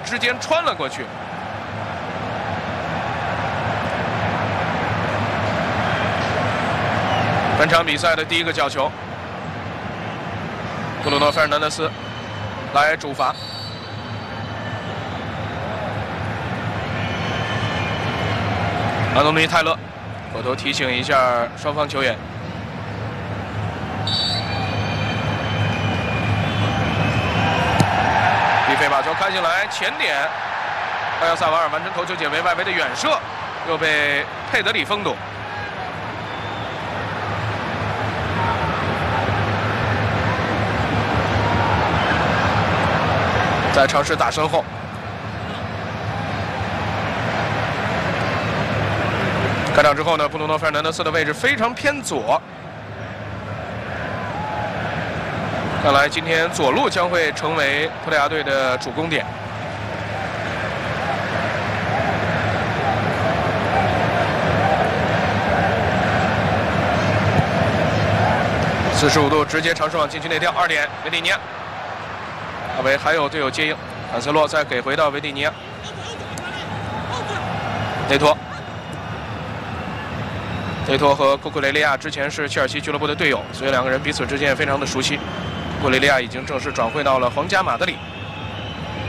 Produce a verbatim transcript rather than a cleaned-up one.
之间穿了过去。本场比赛的第一个角球，布鲁诺·费尔南德斯来主罚。安东尼·泰勒口头提醒一下双方球员。毕费把球开进来，前点，埃尔萨瓦尔完成头球解围，外围的远射又被佩德里封堵。在尝试打身后。 开场之后呢，布鲁诺·费尔南德斯的位置非常偏左，看来今天左路将会成为葡萄牙队的主攻点。四十五度直接尝试往禁区内跳，二点，维蒂尼亚。阿维还有队友接应，坎塞洛再给回到维蒂尼亚，内托。 内托和库库雷利亚之前是切尔西俱乐部的队友，所以两个人彼此之间也非常的熟悉。库库雷利亚已经正式转会到了皇家马德里。